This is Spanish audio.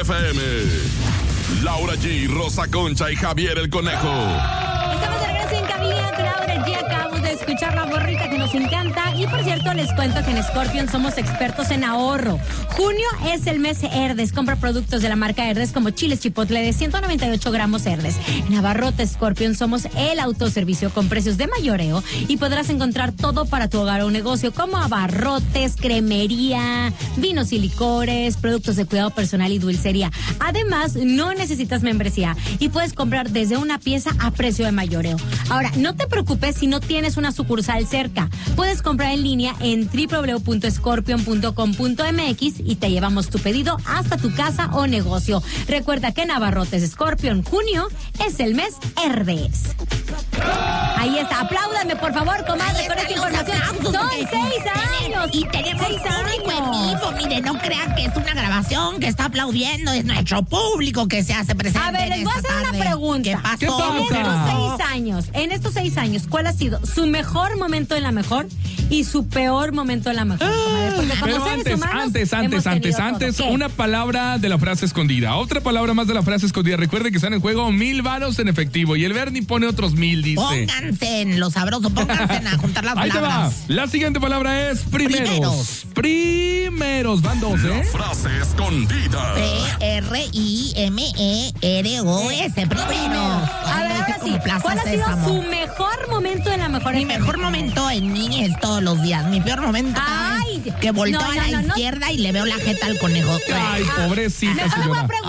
FM. Laura G, Rosa Concha y Javier el Conejo. Estamos de regreso en cabina con Laura G. Acabamos de escuchar la borrita que nos encanta. Y por cierto, les cuento que en Scorpion somos expertos en ahorro. Junio es el mes Herdes. Compra productos de la marca Herdes como chiles chipotle de 198 gramos Herdes. En Abarrotes Scorpion somos el autoservicio con precios de mayoreo y podrás encontrar todo para tu hogar o negocio como abarrotes, cremería, vinos y licores, productos de cuidado personal y dulcería. Además, no necesitas membresía y puedes comprar desde una pieza a precio de mayoreo. Ahora, no te preocupes si no tienes una sucursal cerca. Puedes comprar en línea en www.scorpion.com.mx y te llevamos tu pedido hasta tu casa o negocio. Recuerda que en Abarrotes Scorpion, junio es el mes Herdes. Ahí está, apláudame por favor, comadre, con esta información. Son 6 años. Y tenemos público en vivo. Mire, no crean que es una grabación que está aplaudiendo. Es nuestro público que se hace presente. A ver, les voy a hacer una pregunta. ¿Qué pasó? En estos 6 años, ¿cuál ha sido su mejor momento en la mejor y su peor momento en la mejor? Porque como Pero seres humanos, antes, ¿qué? una palabra de la frase escondida, otra palabra más de la frase escondida. Recuerde que están en juego 1,000 varos en efectivo y el Bernie pone otros 1,000, dice. Pónganse en lo sabroso, pónganse a juntar las Ahí palabras. te va. La siguiente palabra es primeros. Primeros. Van 2, La frase escondida. Primeros. Primeros. A ver, ahora sí, ¿cuál ha sido su mejor momento en la mejor? Mi mejor momento en mí es todos los días. Mi peor momento es que volteo a la izquierda y le veo la jeta al conejo. Ay, pobrecita Mejor le voy a señora. preguntar.